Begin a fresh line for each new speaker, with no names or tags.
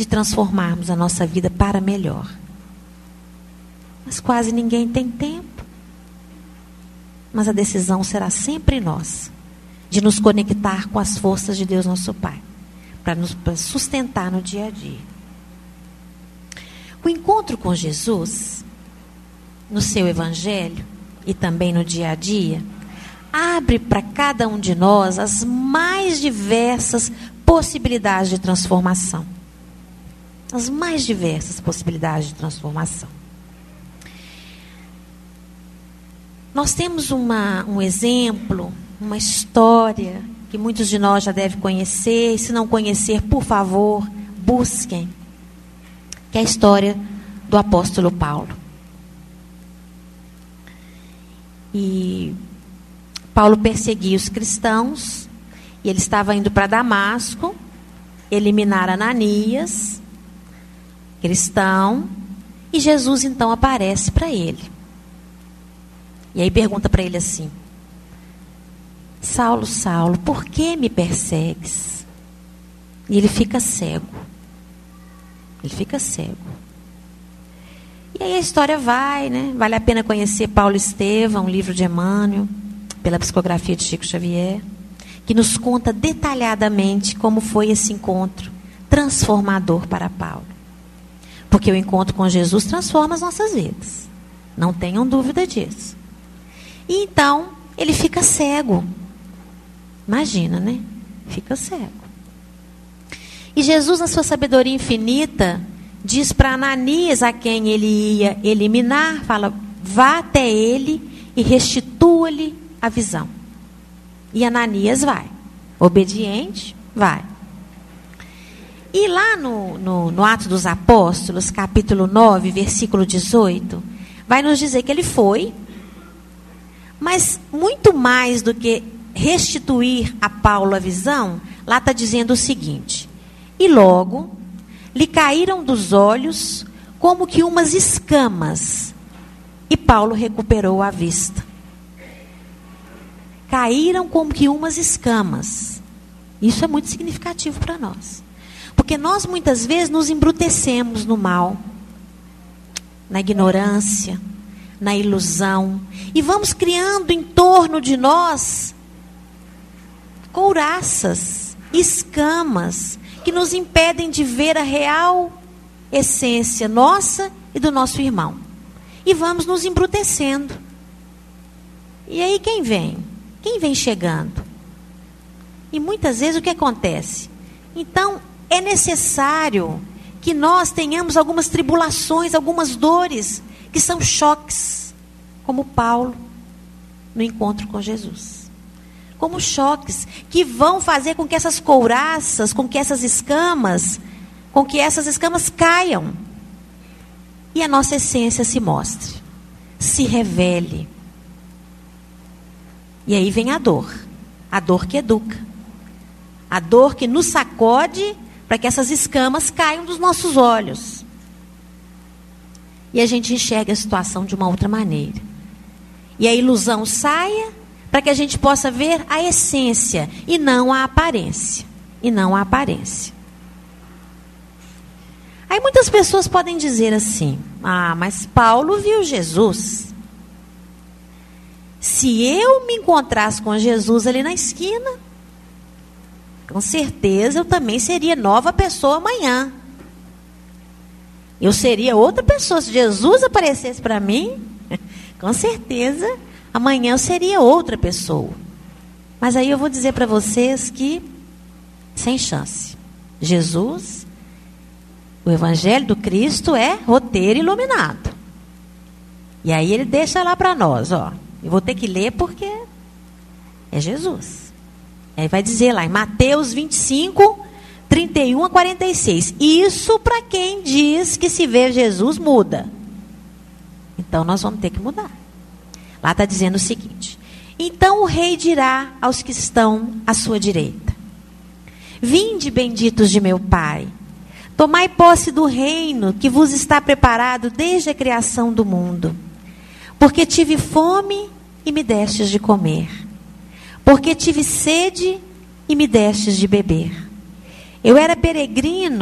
de transformarmos a nossa vida para melhor. Mas quase ninguém tem tempo. Mas a decisão será sempre nossa, de nos conectar com as forças de Deus, nosso Pai, para nos sustentar no dia a dia. O encontro com Jesus, no seu Evangelho e também no dia a dia, abre para cada um de nós as mais diversas possibilidades de transformação. As mais diversas possibilidades de transformação. Nós temos um exemplo, uma história que muitos de nós já devem conhecer, e se não conhecer, por favor, busquem, que é a história do apóstolo Paulo. E Paulo perseguia os cristãos, e ele estava indo para Damasco, eliminar Ananias, cristão, e Jesus então aparece para ele. E aí pergunta para ele assim: Saulo, Saulo, por que me persegues? E ele fica cego. Ele fica cego. E aí a história vai, né? Vale a pena conhecer Paulo Estevão, um livro de Emmanuel, pela psicografia de Chico Xavier, que nos conta detalhadamente como foi esse encontro transformador para Paulo. Porque o encontro com Jesus transforma as nossas vidas. Não tenham dúvida disso. E então, ele fica cego. Imagina, né? Fica cego. E Jesus, na sua sabedoria infinita, diz para Ananias, a quem ele ia eliminar, fala: vá até ele e restitua-lhe a visão. E Ananias vai. Obediente, vai. E lá no Atos dos Apóstolos, capítulo 9, versículo 18, vai nos dizer que ele foi, mas muito mais do que restituir a Paulo a visão, lá está dizendo o seguinte: e logo lhe caíram dos olhos como que umas escamas, e Paulo recuperou a vista. Caíram como que umas escamas. Isso é muito significativo para nós. Porque nós muitas vezes nos embrutecemos no mal, na ignorância, na ilusão, e vamos criando em torno de nós couraças, escamas, que nos impedem de ver a real essência nossa e do nosso irmão. E vamos nos embrutecendo. E aí quem vem? Quem vem chegando? E muitas vezes o que acontece? Então, é necessário que nós tenhamos algumas tribulações, algumas dores, que são choques, como Paulo no encontro com Jesus. Como choques que vão fazer com que essas couraças, com que essas escamas caiam. E a nossa essência se mostre, se revele. E aí vem a dor que educa. A dor que nos sacode para que essas escamas caiam dos nossos olhos. E a gente enxerga a situação de uma outra maneira. E a ilusão saia para que a gente possa ver a essência e não a aparência. Aí muitas pessoas podem dizer assim: ah, mas Paulo viu Jesus. Se eu me encontrasse com Jesus ali na esquina, com certeza eu também seria nova pessoa amanhã. Eu seria outra pessoa. Se Jesus aparecesse para mim, com certeza amanhã eu seria outra pessoa. Mas aí eu vou dizer para vocês que sem chance. Jesus, o Evangelho do Cristo é roteiro iluminado. E aí ele deixa lá para nós, ó. Eu vou ter que ler porque é Jesus. Aí vai dizer lá em Mateus 25, 31 a 46. Isso para quem diz que se vê Jesus muda. Então nós vamos ter que mudar. Lá está dizendo o seguinte: então o rei dirá aos que estão à sua direita: vinde, benditos de meu Pai, tomai posse do reino que vos está preparado desde a criação do mundo. Porque tive fome e me destes de comer. Porque tive sede e me destes de beber. Eu era peregrino